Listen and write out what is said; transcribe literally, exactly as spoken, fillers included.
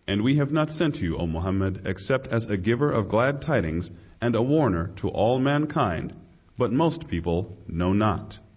And we have not sent you, O Muhammad, except as a giver of glad tidings and a warner to all mankind, but most people know not.